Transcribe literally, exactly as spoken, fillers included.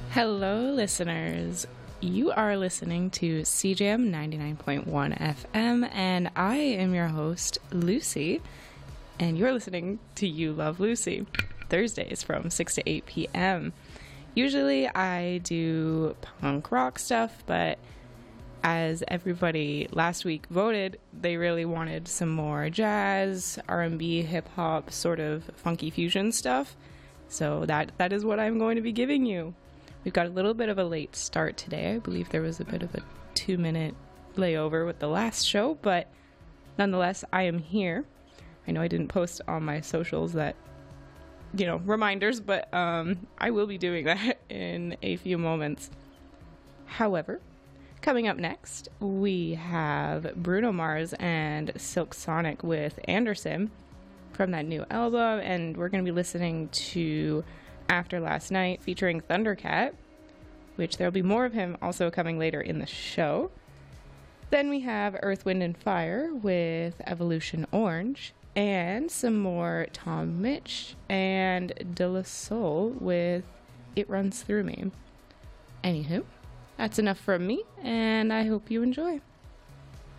Hello, listeners. You are listening to C J M ninety-nine point one F M, and I am your host, Lucy, and you're listening to You Love Lucy, Thursdays from six to eight p.m. Usually I do punk rock stuff, but as everybody last week voted, they really wanted some more jazz, R and B, hip-hop, sort of funky fusion stuff. So that that is what I'm going to be giving you. We've got a little bit of a late start today. I believe there was a bit of a two-minute layover with the last show, but nonetheless, I am here. I know I didn't post on my socials that, you know, reminders, but um, I will be doing that in a few moments. However, coming up next, we have Bruno Mars and Silk Sonic with Anderson from that new album, and we're going to be listening to After Last Night featuring Thundercat, which there'll be more of him also coming later in the show. Then we have Earth, Wind and Fire with Evolution Orange, and some more Tom Mitch and De La Soul with It Runs Through Me. Anywho, that's enough from me, and I hope you enjoy.